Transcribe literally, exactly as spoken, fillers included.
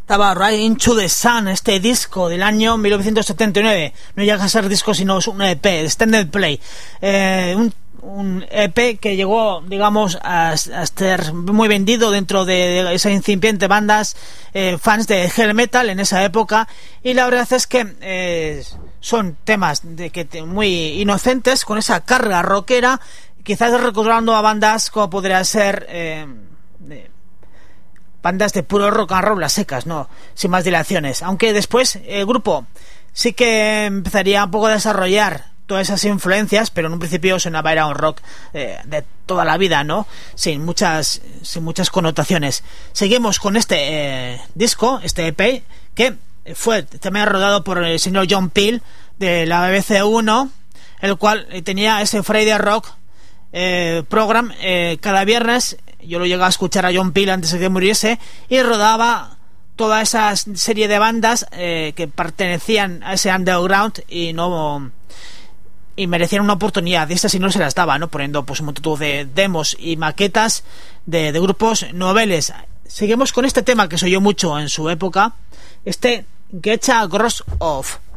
Estaba Right Into the Sun, este disco del año mil novecientos setenta y nueve. No llega a ser disco, sino es un E P, Extended Play. Eh, un, un E P que llegó, digamos, a, a ser muy vendido dentro de, de esa incipiente bandas eh, fans de heavy metal en esa época. Y la verdad es que eh, son temas de que te, muy inocentes, con esa carga rockera, quizás recordando a bandas como podría ser... Eh, de, bandas de puro rock and roll, las secas, no, sin más dilaciones. Aunque después el grupo sí que empezaría un poco a desarrollar todas esas influencias, pero en un principio sonaba era un rock eh, de toda la vida, ¿no? Sin muchas, sin muchas connotaciones. Seguimos con este eh, disco, este E P, que fue también rodado por el señor John Peel de la B B C uno, el cual tenía ese Friday Rock eh, program eh, cada viernes. Yo lo llegué a escuchar a John Peel antes de que muriese, y rodaba toda esa serie de bandas eh, que pertenecían a ese underground y no y merecían una oportunidad. Y esta si no se las daba, ¿no? Poniendo pues un montón de demos y maquetas de, de grupos noveles. Seguimos con este tema que se oyó mucho en su época, este Getcha Gross Off.